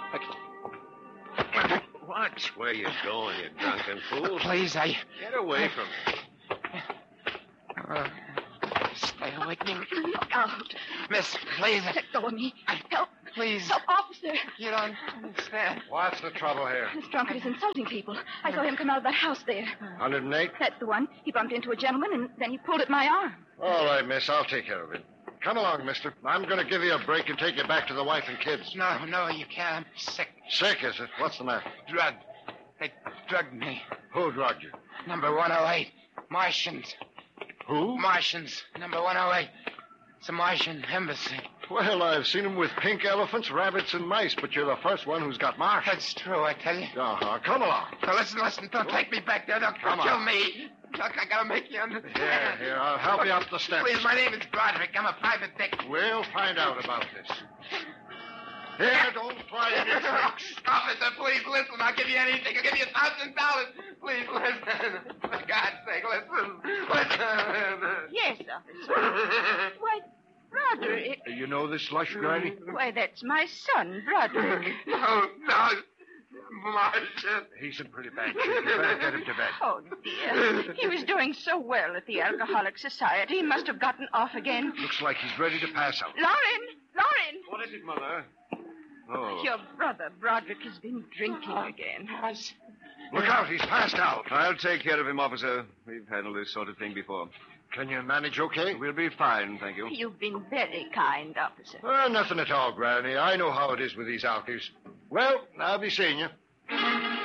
Watch where you're going, you drunken fool. Please, Get away from me. Stay away from me. Look out. Miss, please. Let go of me. Help. Please. Help, officer. You don't understand. What's the trouble here? This drunkard is insulting people. I saw him come out of that house there. 108? That's the one. He bumped into a gentleman, and then he pulled at my arm. All right, miss. I'll take care of it. Come along, mister. I'm going to give you a break and take you back to the wife and kids. No, you can't. I'm sick. Sick, is it? What's the matter? Drugged. They drugged me. Who drugged you? Number 108. Martians. Who? Martians. Number 108. It's a Martian embassy. Well, I've seen them with pink elephants, rabbits, and mice, but you're the first one who's got marsh. That's true, I tell you. Uh-huh. Come along. Now, listen. Don't take me back there. Don't Come kill on. me. Look, I gotta make you understand. Here, I'll help you up the steps. Please, my name is Broderick. I'm a private dick. We'll find out about this. Here, don't try any tricks. Officer, please listen. I'll give you anything. I'll give you $1,000. Please listen. For God's sake, listen. Yes, officer. Why, Broderick. You know this slush, Granny? Why, that's my son, Broderick. No. Martian. He's in pretty bad shape. You better get him to bed. Oh, dear. He was doing so well at the Alcoholic Society. He must have gotten off again. Looks like he's ready to pass out. Lauren! What is it, Mother? Oh. Your brother, Broderick, has been drinking again. Look out, he's passed out. I'll take care of him, officer. We've handled this sort of thing before. Can you manage okay? We'll be fine, thank you. You've been very kind, officer. Nothing at all, Granny. I know how it is with these alkies. Well, I'll be seeing you.